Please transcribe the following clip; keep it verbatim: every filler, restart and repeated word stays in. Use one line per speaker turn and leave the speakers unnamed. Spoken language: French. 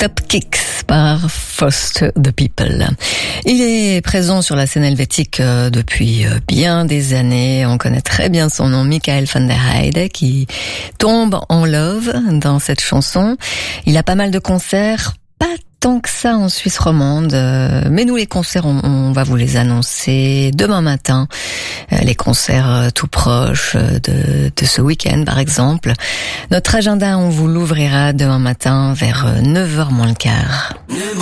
Top Kicks par Foster the People. Il est présent sur la scène helvétique depuis bien des années. On connaît très bien son nom, Michael van der Heijden, qui tombe en love dans cette chanson. Il a pas mal de concerts, pas tant que ça en Suisse romande, mais nous les concerts, on, on va vous les annoncer demain matin. Les concerts tout proches de, de ce week-end, par exemple. Notre agenda, on vous l'ouvrira demain matin vers neuf heures moins le quart.